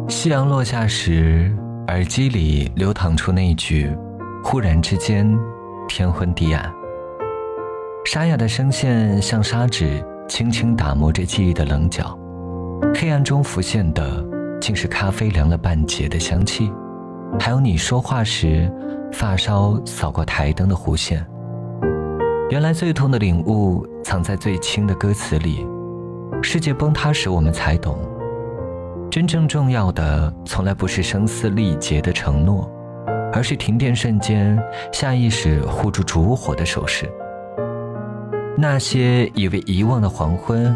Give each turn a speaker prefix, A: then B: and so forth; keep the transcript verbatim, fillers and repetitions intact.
A: 夕阳落下时，耳机里流淌出那句忽然之间天昏地暗。沙哑的声线像砂纸轻轻打磨着记忆的棱角，黑暗中浮现的竟是咖啡凉了半截的香气，还有你说话时发梢扫过台灯的弧线。原来最痛的领悟藏在最轻的歌词里，世界崩塌时我们才懂，真正重要的从来不是声嘶力竭的承诺，而是停电瞬间下意识护住烛火的手势。那些以为遗忘的黄昏，